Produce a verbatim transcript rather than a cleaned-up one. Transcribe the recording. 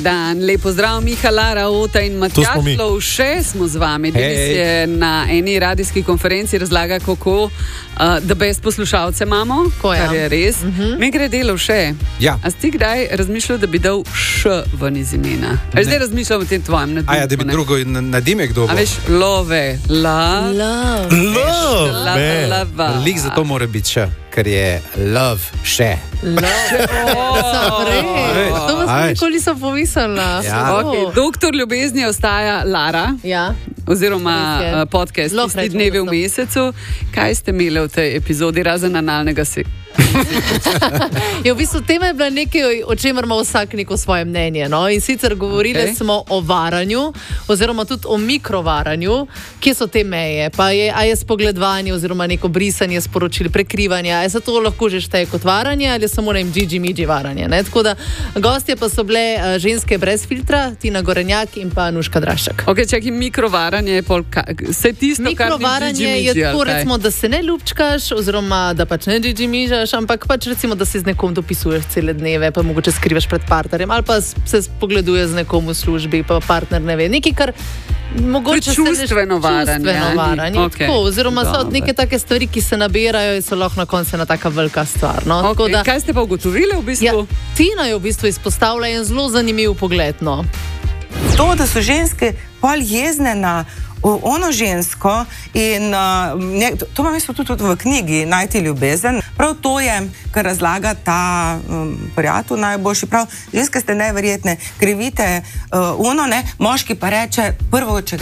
Dan, lepo zdrav, Miha, Lara, Ota in Matjaž Lovše smo z vami. Denis hey. je na eni radijski konferenci razlaga, kako uh, da best poslušalce imamo, Ko, ja. kar je res. Uh-huh. Mi gre delo še. Ja. A si ti kdaj razmišljal, da bi dal š ven iz imena? A zdaj razmišljal o tem tvojem nadimku? A ja, da bi drugo nadimek dobil. A veš, love, la, love, love, la, la, la, lik za to mora biti še, ker je love še. Love, oh, to vas nikoli nisem pomislila. Ja. Okay. Doktor ljubezni ostaja Lara. Ja. Oziroma uh, podcast Tisti dnevi v mesecu. Kaj ste imeli v tej epizodi, razen analnega se? Ja, v bistvu tema je bila nekaj, o čemer ima vsak neko svoje mnenje. No? In sicer govorili okay. smo o varanju, oziroma tudi o mikrovaranju, kje so te meje. Pa je, a je spogledovanje oziroma neko brisanje sporočil, prekrivanje, a je se to lahko že šteje kot varanje ali samo ne dži-dži-mi-dži varanje. Ne? Tako da gostje pa so bile uh, ženske brez filtra, Tina Gorenjak in pa Nuška Draščak. Ok, čakaj, mikrovaranje je pol, ka, se tisto, mikrovaranje kar ni dži-dži-mi-dži. Je tako, recimo, da se ne ljubčkaš, oziroma da pač ne dži-dži-mi-žaš, ampak pač recimo, da se z nekom dopisuješ cele dneve, pa mogoče skrivaš pred partnerjem, ali pa se spogleduje z nekom v službi, pa partner ne ve. Nekaj, kar mogoče čustveno varanje. Čustveno varanje. Okay. Tako, oziroma so neke take stvari, ki se nabirajo in so lahko na koncu ena taka velika stvar. No? Okay. Da, kaj ste pa ugotovili v bistvu? Ja, Tina je v bistvu izpostavila en zelo zanimiv pogled. No? To, da so ženske pol jezne na ono žensko in uh, ne, to imam tudi, tudi v knjigi Najti ljubezen. Prav to je, kar razlaga ta um, prijatelj najboljši. Prav, ženske ste neverjetne, krivite uh, ono, ne, moški pa reče prvo, če ga